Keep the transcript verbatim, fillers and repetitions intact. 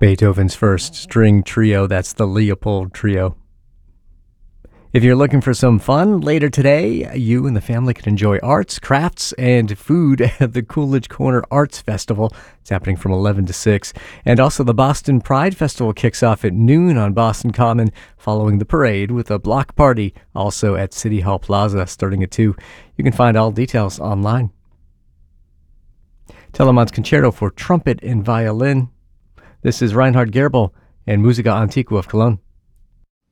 Beethoven's first string trio, that's the Leopold Trio. If you're looking for some fun later today, you and the family can enjoy arts, crafts, and food at the Coolidge Corner Arts Festival. It's happening from eleven to six. And also the Boston Pride Festival kicks off at noon on Boston Common, following the parade with a block party also at City Hall Plaza starting at two. You can find all details online. Telemann's Concerto for Trumpet and Violin. This is Reinhard Gerbel and Musica Antiqua of Cologne.